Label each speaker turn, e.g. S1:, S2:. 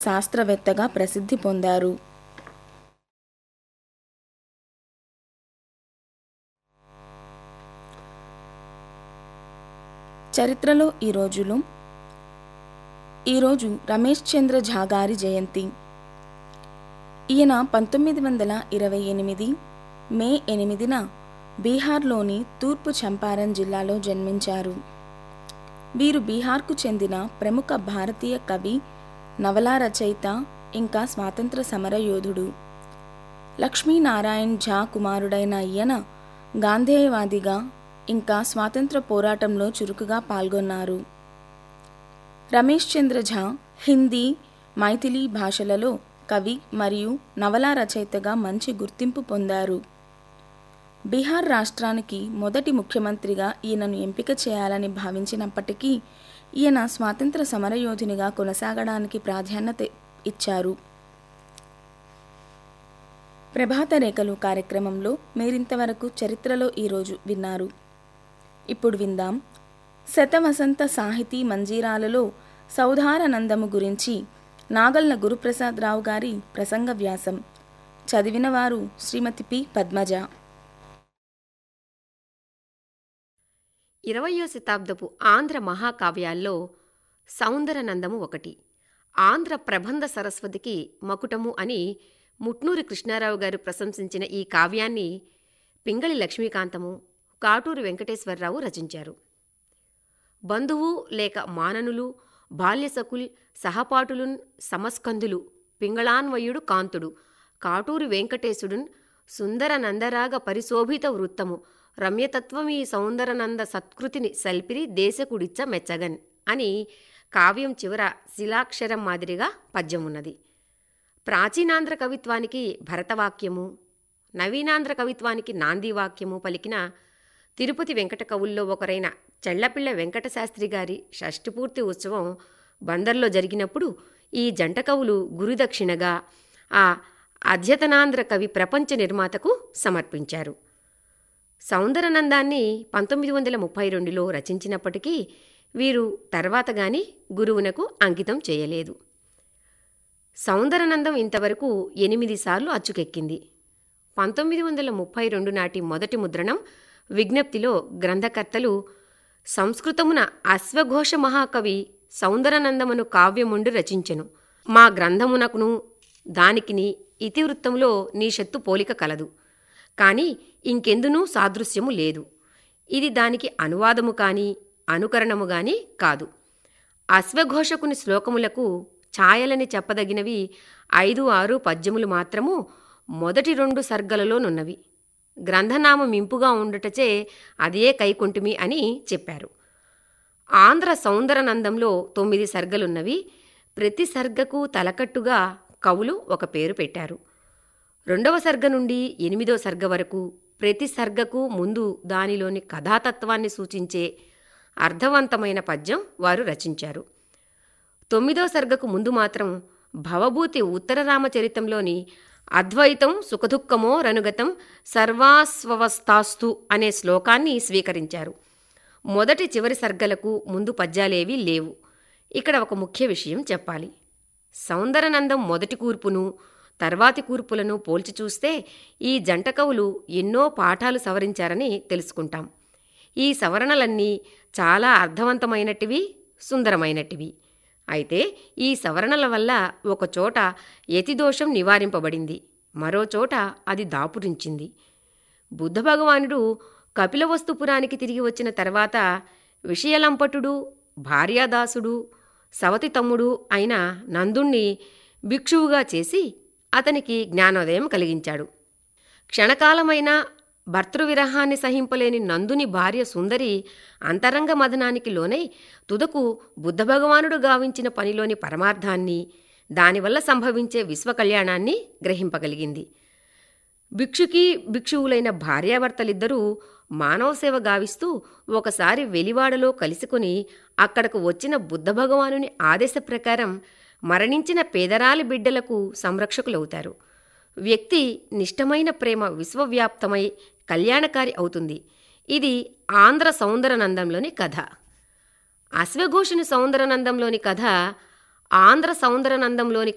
S1: శాస్త్రవేత్తగా ప్రసిద్ధి పొందారు. చరిత్రలో ఈరోజు రమేష్ చంద్ర ఝా గారి జయంతి. ఈయన 1928 మే 8న బీహార్లోని తూర్పు చంపారన్ జిల్లాలో జన్మించారు. వీరు బీహార్కు చెందిన ప్రముఖ భారతీయ కవి, నవలా రచయిత, ఇంకా స్వాతంత్ర సమరయోధుడు. లక్ష్మీనారాయణ్ ఝా కుమారుడైన ఈయన గాంధేయవాదిగా ఇంకా స్వాతంత్ర పోరాటంలో చురుకుగా పాల్గొన్నారు. రమేష్ చంద్ర ఝా హిందీ, మైథిలీ భాషలలో కవి మరియు నవలా రచయితగా మంచి గుర్తింపు పొందారు. బీహార్ రాష్ట్రానికి మొదటి ముఖ్యమంత్రిగా ఈయనను ఎంపిక చేయాలని భావించినప్పటికీ ఈయన స్వాతంత్ర సమరయోధునిగా కొనసాగడానికి ప్రాధాన్యత ఇచ్చారు. ప్రభాత రేఖలు కార్యక్రమంలో మీరింతవరకు చరిత్రలో ఈరోజు విన్నారు. ఇప్పుడు విందాం శతవసంత సాహితీ మంజీరాలలో సౌధారానందము గురించి నాగళ్ల గురుప్రసాద్ రావు గారి ప్రసంగ వ్యాసం. చదివినవారు శ్రీమతి పి. పద్మజ.
S2: 20వ శతాబ్దపు ఆంధ్ర మహాకావ్యాల్లో సౌందరనందము ఒకటి. ఆంధ్ర ప్రబంధ సరస్వతికి మకుటము అని ముట్నూరి కృష్ణారావు గారు ప్రశంసించిన ఈ కావ్యాన్ని పింగళి లక్ష్మీకాంతము, కాటూరి వెంకటేశ్వరరావు రచించారు. బంధువు లేక మాననులు, బాల్యసకుల్, సహపాఠులున్, సమస్కంధులు, పింగళాన్వయుడు కాంతుడు, కాటూరి వెంకటేశుడున్, సుందర నందరాగ పరిశోభిత వృత్తము, రమ్యతత్వమీ సౌందరనంద సత్కృతిని సల్పిరి దేశకుడిచ్చ మెచ్చగన్ అని కావ్యం చివర శిలాక్షరం మాదిరిగా పద్యమున్నది. ప్రాచీనాంధ్ర కవిత్వానికి భరతవాక్యము, నవీనాంధ్ర కవిత్వానికి నాందివాక్యము పలికిన తిరుపతి వెంకట కవుల్లో ఒకరైన చెళ్లపిళ్ల వెంకటశాస్త్రి గారి షష్ఠిపూర్తి ఉత్సవం బందర్లో జరిగినప్పుడు ఈ జంట కవులు గురుదక్షిణగా ఆ అధ్యతనాంధ్ర కవి ప్రపంచ నిర్మాతకు సమర్పించారు. సౌందరనందాన్ని 1932లో రచించినప్పటికీ వీరు తర్వాత గాని గురువునకు అంకితం చేయలేదు. సౌందరనందం ఇంతవరకు 8 సార్లు అచ్చుకెక్కింది. 1932 నాటి మొదటి ముద్రణం విజ్ఞప్తిలో గ్రంథకర్తలు సంస్కృతమున అశ్వఘోష మహాకవి సౌందరనందమును కావ్యముండు రచించెను. మా గ్రంథమునకును దానికిని ఇతివృత్తంలో నీ శత్తు పోలిక కలదు, కాని ఇంకెందునూ సాదృశ్యము లేదు. ఇది దానికి అనువాదము కాని అనుకరణము గాని కాదు. అశ్వఘోషకుని శ్లోకములకు ఛాయలని చెప్పదగినవి 5-6 పద్యములు మాత్రము మొదటి 2 సర్గలలోనున్నవి. గ్రంథనామం ఇంపుగా ఉండుటచే అదే కైకొంటిమి అని చెప్పారు. ఆంధ్ర సౌందరనందంలో 9 సర్గలున్నవి. ప్రతి సర్గకు తలకట్టుగా కవులు ఒక పేరు పెట్టారు. 2వ సర్గ నుండి 8వ సర్గ వరకు ప్రతి సర్గకు ముందు దానిలోని కథాతత్వాన్ని సూచించే అర్థవంతమైన పద్యం వారు రచించారు. 9వ సర్గకు ముందు మాత్రం భవభూతి ఉత్తరరామచరితంలోని అద్వైతం సుఖదుఃఖమో రనుగతం సర్వాస్వవస్థాస్తు అనే శ్లోకాన్ని స్వీకరించారు. మొదటి చివరి సర్గలకు ముందు పద్యాలేవీ లేవు. ఇక్కడ ఒక ముఖ్య విషయం చెప్పాలి. సౌందరనందం మొదటి కూర్పును తర్వాతి కూర్పులను పోల్చి చూస్తే ఈ జంట కవులు ఎన్నో పాఠాలు సవరించారని తెలుసుకుంటాం. ఈ సవరణలన్నీ చాలా అర్థవంతమైనటివి, సుందరమైనటివి. అయితే ఈ సవరణల వల్ల ఒకచోట యతిదోషం నివారింపబడింది, మరోచోట అది దాపురించింది. బుద్ధ భగవానుడు కపిలవస్తుపురానికి తిరిగి వచ్చిన తర్వాత విషయలంపటుడు, భార్యాదాసుడు, సవతి తమ్ముడు అయిన నందుణ్ణి భిక్షువుగా చేసి అతనికి జ్ఞానోదయం కలిగించాడు. క్షణకాలమైన భర్తృవిరహాన్ని సహింపలేని నందుని భార్య సుందరి అంతరంగ మదనానికి లోనై తుదకు బుద్ధభగవానుడు గావించిన పనిలోని పరమార్థాన్ని, దానివల్ల సంభవించే విశ్వకళ్యాణాన్ని గ్రహింపగలిగింది. భిక్షుకి భిక్షువులైన భార్యాభర్తలిద్దరూ మానవ సేవ గావిస్తూ ఒకసారి వెలివాడలో కలుసుకుని అక్కడకు వచ్చిన బుద్ధభగవానుని ఆదేశ ప్రకారం మరణించిన పేదరాలి బిడ్డలకు సంరక్షకులవుతారు. వ్యక్తి నిష్టమైన ప్రేమ విశ్వవ్యాప్తమై కళ్యాణకారి అవుతుంది. ఇది ఆంధ్ర సౌందరనందంలోని కథ. అశ్వఘోషుని సౌందరనందంలోని కథ ఆంధ్ర సౌందరనందంలోని